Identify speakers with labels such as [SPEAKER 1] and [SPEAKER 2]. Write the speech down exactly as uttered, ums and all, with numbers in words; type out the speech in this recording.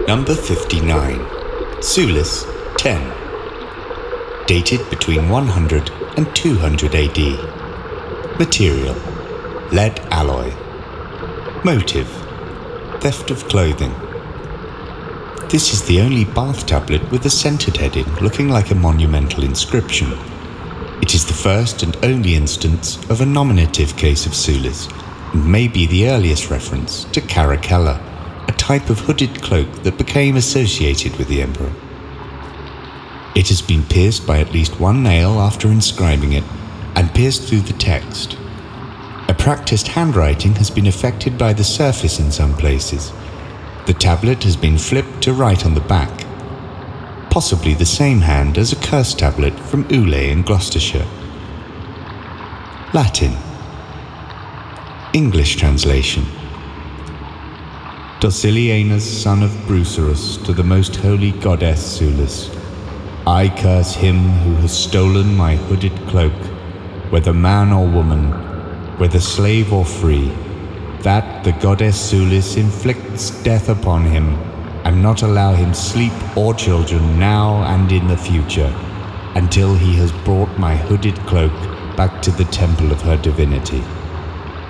[SPEAKER 1] Number fifty-nine. Sulis, ten. Dated between one hundred and two hundred A D. Material: lead alloy. Motive: theft of clothing. This is the only bath tablet with a centered heading looking like a monumental inscription. It is the first and only instance of a nominative case of Sulis, and may be the earliest reference to Caracalla, a type of hooded cloak that became associated with the emperor. It has been pierced by at least one nail after inscribing it, and pierced through the text. A practiced handwriting has been affected by the surface in some places. The tablet has been flipped to write on the back, possibly the same hand as a curse tablet from Ule in Gloucestershire. Latin. English translation: Docilianus, son of Brucerus, to the most holy goddess Sulis, I curse him who has stolen my hooded cloak, whether man or woman, whether slave or free, that the goddess Sulis inflicts death upon him, and not allow him sleep or children now and in the future, until he has brought my hooded cloak back to the temple of her divinity.